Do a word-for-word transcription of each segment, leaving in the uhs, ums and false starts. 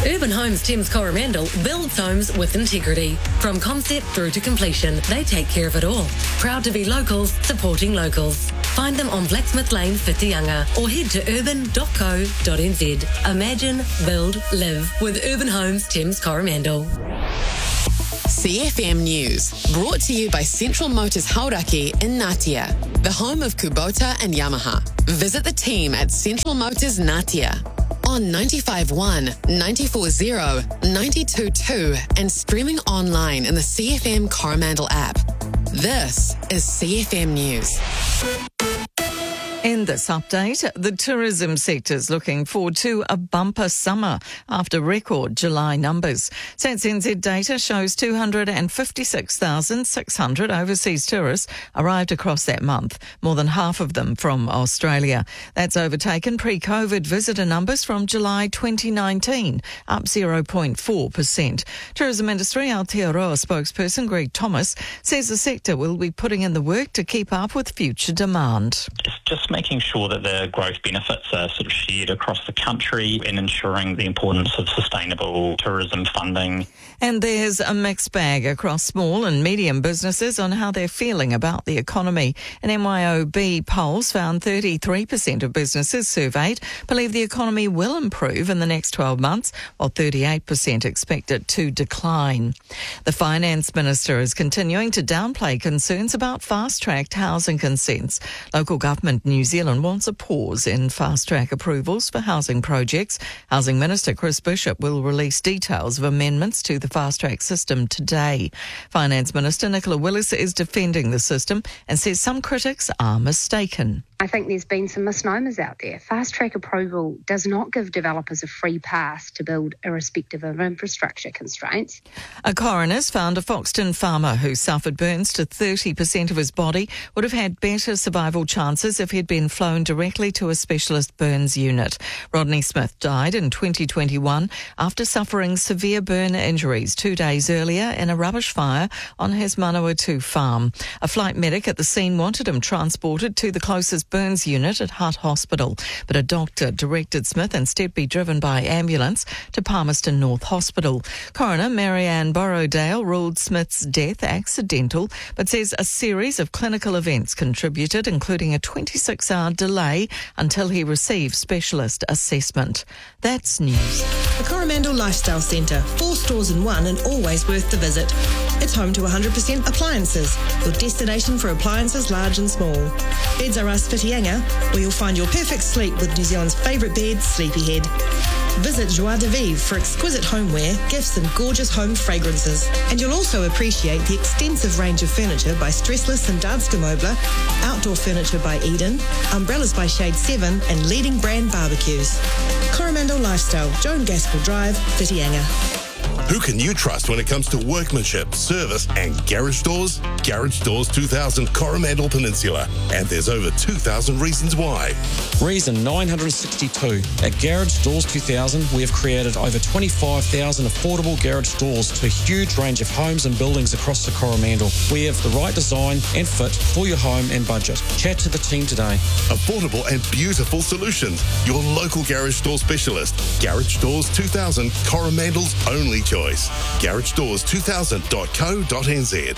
Urban Homes Thames Coromandel builds homes with integrity. From concept through to completion, they take care of it all. Proud to be locals, supporting locals. Find them on Blacksmith Lane, Whitianga, or head to urban dot co dot n z. Imagine, build, live with Urban Homes Thames Coromandel. C F M News, brought to you by Central Motors Hauraki in Ngatea, the home of Kubota and Yamaha. Visit the team at Central Motors Ngatea on ninety-five point one, ninety-four point zero, ninety-two point two and streaming online in the C F M Coromandel app. This is C F M News. In this update, the tourism sector's looking forward to a bumper summer after record July numbers. Stats N Z data shows two hundred fifty-six thousand six hundred overseas tourists arrived across that month, more than half of them from Australia. That's overtaken pre-COVID visitor numbers from July twenty nineteen, up zero point four percent. Tourism Industry Aotearoa spokesperson Greg Thomas says the sector will be putting in the work to keep up with future demand. It's just making sure that the growth benefits are sort of shared across the country and ensuring the importance of sustainable tourism funding. And there's a mixed bag across small and medium businesses on how they're feeling about the economy. An M Y O B polls found thirty-three percent of businesses surveyed believe the economy will improve in the next twelve months, while thirty-eight percent expect it to decline. The Finance Minister is continuing to downplay concerns about fast-tracked housing consents. Local government New Zealand wants a pause in fast-track approvals for housing projects. Housing Minister Chris Bishop will release details of amendments to the fast-track system today. Finance Minister Nicola Willis is defending the system and says some critics are mistaken. I think there's been some misnomers out there. Fast-track approval does not give developers a free pass to build irrespective of infrastructure constraints. A coroner's found a Foxton farmer who suffered burns to thirty percent of his body would have had better survival chances if he'd been flown directly to a specialist burns unit. Rodney Smith died in twenty twenty-one after suffering severe burn injuries two days earlier in a rubbish fire on his Manawatu farm. A flight medic at the scene wanted him transported to the closest burns unit at Hutt Hospital, but a doctor directed Smith instead be driven by ambulance to Palmerston North Hospital. Coroner Marianne Borrowdale ruled Smith's death accidental, but says a series of clinical events contributed, including a twenty-six hour delay until he received specialist assessment. That's news. The Coromandel Lifestyle Centre, four stores in one and always worth the visit. It's home to one hundred percent appliances, your destination for appliances large and small. Beds Are Us Whitianga, where you'll find your perfect sleep with New Zealand's favourite bed, Sleepyhead. Visit Joie de Vivre for exquisite homeware, gifts and gorgeous home fragrances. And you'll also appreciate the extensive range of furniture by Stressless and Danske Möbler, outdoor furniture by Eden, umbrellas by Shade seven and leading brand barbecues. Coromandel Lifestyle, Joan Gaskell Drive, Whitianga. Who can you trust when it comes to workmanship, service and garage doors? Garage Doors two thousand Coromandel Peninsula. And there's over two thousand reasons why. Reason nine hundred sixty-two. At Garage Doors two thousand, we have created over twenty-five thousand affordable garage doors to a huge range of homes and buildings across the Coromandel. We have the right design and fit for your home and budget. Chat to the team today. Affordable and beautiful solutions. Your local garage door specialist. Garage Doors two thousand, Coromandel's only choice. garage doors two thousand dot co dot n z.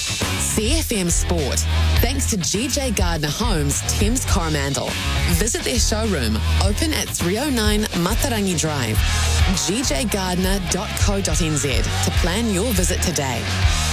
C F M Sport, thanks to G J Gardner Homes Thames Coromandel. Visit their showroom, open at three oh nine Matarangi Drive. g j gardner dot co dot n z to plan your visit today.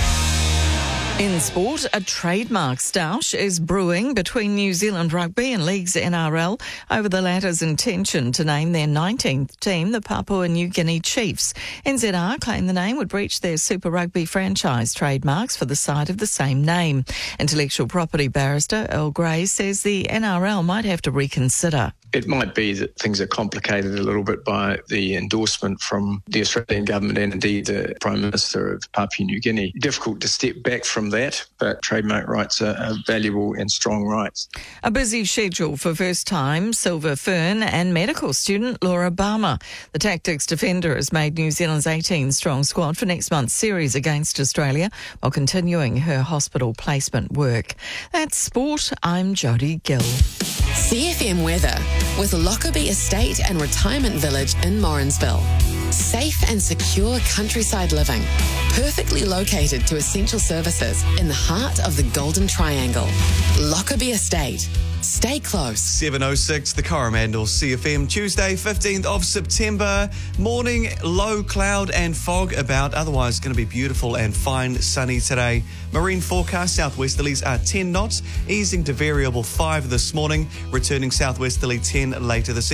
In sport, a trademark stoush is brewing between New Zealand Rugby and League's N R L over the latter's intention to name their nineteenth team the Papua New Guinea Chiefs. N Z R claimed the name would breach their Super Rugby franchise trademarks for the side of the same name. Intellectual property barrister Earl Grey says the N R L might have to reconsider. It might be that things are complicated a little bit by the endorsement from the Australian government and indeed the Prime Minister of Papua New Guinea. Difficult to step back from that, but trademark rights are, are valuable and strong rights. A busy schedule for first-time Silver Fern and medical student Laura Balmer. The tactics defender has made New Zealand's eighteen-strong squad for next month's series against Australia while continuing her hospital placement work. That's sport. I'm Jodie Gill. C F M weather with Lockerbie Estate and Retirement Village in Morrinsville. Safe and secure countryside living. Perfectly located to essential services in the heart of the Golden Triangle. Lockerbie Estate. Stay close. seven oh six, the Coromandel C F M, Tuesday, fifteenth of September. Morning, low cloud and fog about. Otherwise, going to be beautiful and fine sunny today. Marine forecast, southwesterlies are ten knots, easing to variable five this morning, returning southwesterly ten later this evening.